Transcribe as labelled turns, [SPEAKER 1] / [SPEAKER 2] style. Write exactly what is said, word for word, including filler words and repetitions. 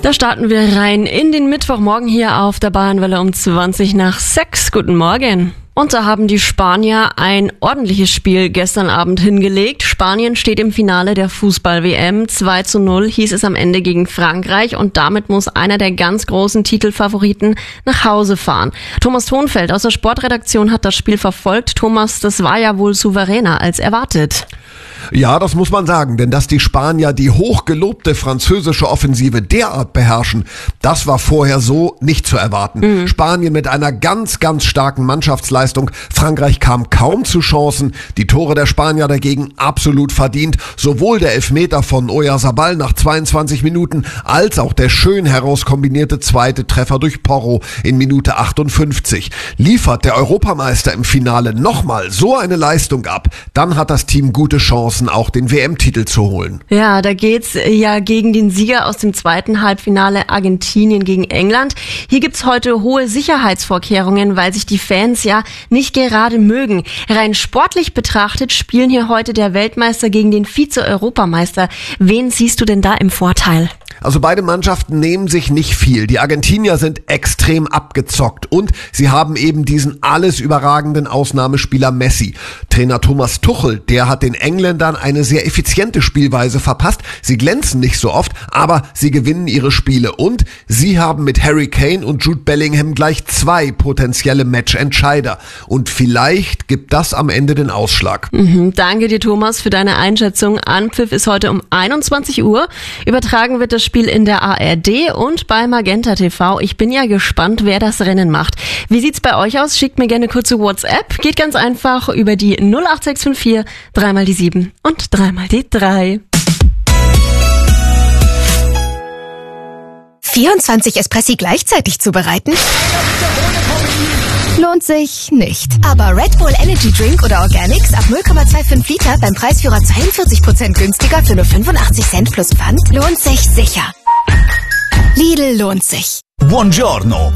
[SPEAKER 1] Da starten wir rein in den Mittwochmorgen hier auf der Bayernwelle um zwanzig nach sechs. Guten Morgen. Und da haben die Spanier ein ordentliches Spiel gestern Abend hingelegt. Spanien steht im Finale der Fußball-W M. zwei zu null hieß es am Ende gegen Frankreich und damit muss einer der ganz großen Titelfavoriten nach Hause fahren. Thomas Thonfeld aus der Sportredaktion hat das Spiel verfolgt. Thomas, das war ja wohl souveräner als erwartet.
[SPEAKER 2] Ja, das muss man sagen, denn dass die Spanier die hochgelobte französische Offensive derart beherrschen, das war vorher so nicht zu erwarten. Mhm. Spanien mit einer ganz, ganz starken Mannschaftsleistung. Frankreich kam kaum zu Chancen. Die Tore der Spanier dagegen absolut verdient. Sowohl der Elfmeter von Oyarzabal nach zweiundzwanzig Minuten als auch der schön herauskombinierte zweite Treffer durch Porro in Minute achtundfünfzig. Liefert der Europameister im Finale nochmal so eine Leistung ab, dann hat das Team gute Chancen, auch den W M-Titel zu holen.
[SPEAKER 1] Ja, da geht's ja gegen den Sieger aus dem zweiten Halbfinale Argentinien gegen England. Hier gibt's heute hohe Sicherheitsvorkehrungen, weil sich die Fans ja nicht gerade mögen. Rein sportlich betrachtet spielen hier heute der Weltmeister gegen den Vize-Europameister. Wen siehst du denn da im Vorteil?
[SPEAKER 2] Also beide Mannschaften nehmen sich nicht viel. Die Argentinier sind extrem abgezockt und sie haben eben diesen alles überragenden Ausnahmespieler Messi. Trainer Thomas Tuchel, der hat den Engländern eine sehr effiziente Spielweise verpasst. Sie glänzen nicht so oft, aber sie gewinnen ihre Spiele und sie haben mit Harry Kane und Jude Bellingham gleich zwei potenzielle Matchentscheider. Und vielleicht gibt das am Ende den Ausschlag.
[SPEAKER 1] Mhm, danke dir, Thomas, für deine Einschätzung. Anpfiff ist heute um einundzwanzig Uhr. Übertragen wird das Spiel in der A R D und bei Magenta T V. Ich bin ja gespannt, wer das Rennen macht. Wie sieht's bei euch aus? Schickt mir gerne kurze WhatsApp. Geht ganz einfach über die null acht sechs fünf vier, dreimal die sieben und dreimal die drei.
[SPEAKER 3] vierundzwanzig Espressi gleichzeitig zubereiten? Lohnt sich nicht. Aber Red Bull Energy Drink oder Organics ab null Komma fünfundzwanzig Liter beim Preisführer zweiundvierzig Prozent günstiger für nur fünfundachtzig Cent plus Pfand lohnt sich sicher. Lidl lohnt sich.
[SPEAKER 4] Buongiorno!